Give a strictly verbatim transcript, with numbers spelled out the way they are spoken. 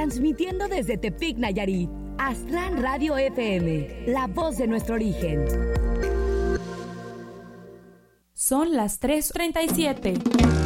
transmitiendo desde Tepic, Nayarit. Aztlán Radio F M, la voz de nuestro origen. Son las tres treinta y siete.